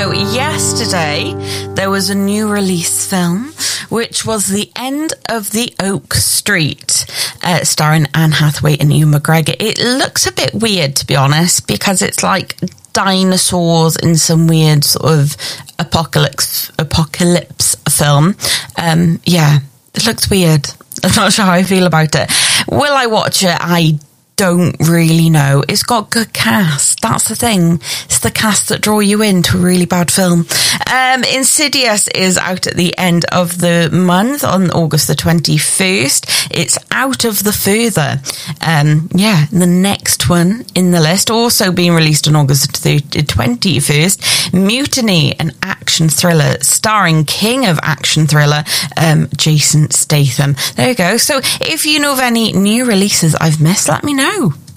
So yesterday there was a new release film, which was The End of the Oak Street, starring Anne Hathaway and Ewan McGregor. It looks a bit weird, to be honest, because it's like dinosaurs in some weird sort of apocalypse film. Yeah, it looks weird. I'm not sure how I feel about it. Will I watch it? I don't really know. It's got good cast. That's the thing. It's the cast that draw you into a really bad film. Insidious is out at the end of the month on August the 21st. It's Out of the Further. The next one in the list, also being released on August the 21st, Mutiny, an action thriller starring king of action thriller, Jason Statham. There you go. So if you know of any new releases I've missed, let me know.